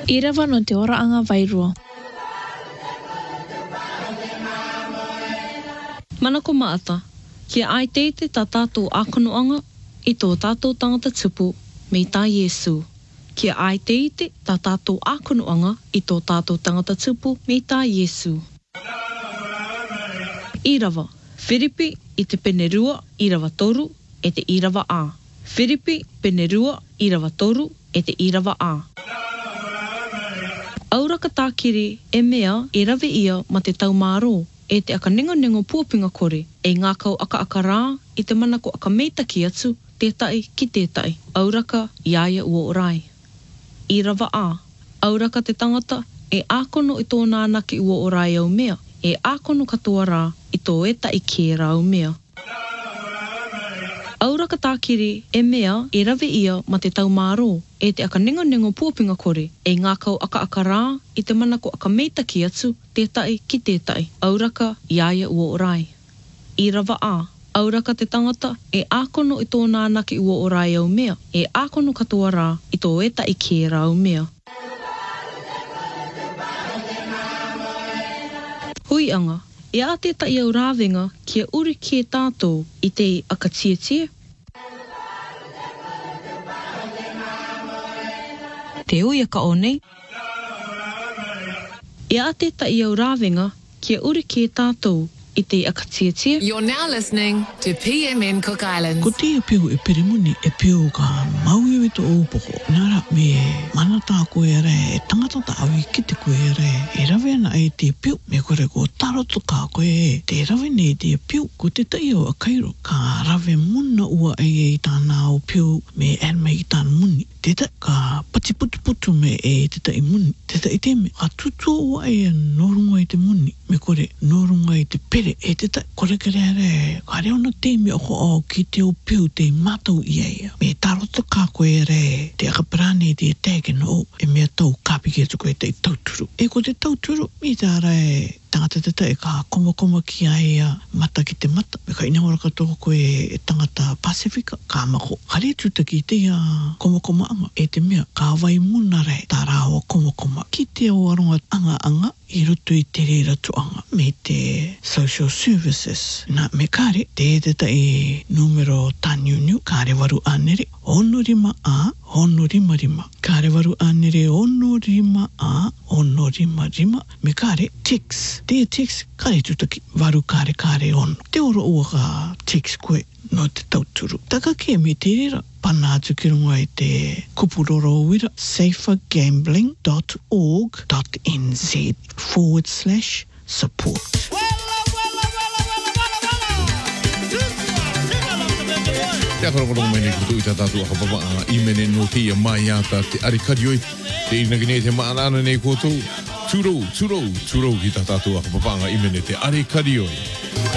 I rawa no te oraanga wairua. Manako maata, kia ai teite tā tātou ākonoanga i tō tātou tangata tupu me tā Iesu. Kia ai teite tā tātou ākonoanga i tō tātou tangata tupu me tā Iesu. I rawa, whiripi i te pene rua i rawa toru e te i rawa ā. Whiripi pene rua i rawa toru e te i rawa ā. Auraka tākiri e mea e rawe ia ma te taumāro e te aka nengo puapinga kore e ngā kau aka rā i te manako aka meitaki atu tētai ki tētai. Auraka iaia ua orai. I rawa ā, auraka te tangata e ākono i tō nānaki ua orai au mea e ākono katoa rā i tō eta i kē rā au mea. Auraka tākiri e mea e rawe ia ma te taumāro e te aka nengo puapinga kore e ngā kau aka rā i te manako aka meitaki atu tētai ki tētai. Auraka iaia ua orai. I rawa ā, auraka te tangata e ākono i tō nānaki ua orai au mea e ākono katoa rā i tō eta i kē rā au mea. Hui anga, e a tētai au rāwenga kia uri ki tātou i te aka tie. Te ui aka o nei. E a tētai au rāwenga kia uri ki tātou i te aka tie. You're now listening to PMN Cook Islands. Ko te piu e perimuni e piu ka maui e to upoko. Nara me manata koe re e tangata ta awi ki te koe re. E rawe ana e te piu me kore ko taroto ka koe te rawe ne te piu. Ko te tai o a kairo ka rawe muna ua e tāna o piu me anme i tāna muni. Teta ka pati putu me e teta i muni. Teta i te me ka tutu ua e norunga i te muni. Me kore norunga i te pere e teta kore kere re. Ka reo na te me oko o ki te o piu te matau i eia. Me tarota ka koe re. Te akaparane te tege no e mea tau kapiki atu koe te tauturu. E ko te tauturu mi tā re tangata teta e ka koma ki aia mata ki te mata. Me ka inawara katoa koe e tangata Pasifika ka mako. Kare tuta ki te koma anga e te mea ka wai muna re tā rāua koma. Ki te o aronga anga i roto i te reira tuanga me te social services. Nā me kare te teta i numero tāniuniu kare waru anere honorima a honorimārima. Kare waru anere honorima a honorimārima. Me kare text. Te text kare tutaki waru kare ono. Te oro ua ka text koe no te tauturu. Taka ke me te rira pana atu ki runga i te kupuroro wira safergamebling.org.nz/support. Te akarakorong mai nei kutu i tā tātou akapapa I mene no te ia mai ata te arikarioi. Te inagine te maanana nei kutu. Tūrou ki tā tātou akapapa I mene te arikarioi.